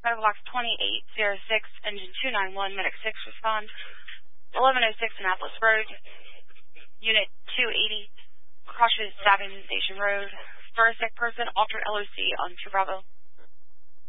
5 blocks 2806, engine 291, medic 6, respond. 1106 Annapolis Road, unit 280, cautious stabbing Station Road. For a sick person, altered LOC on 2 Bravo.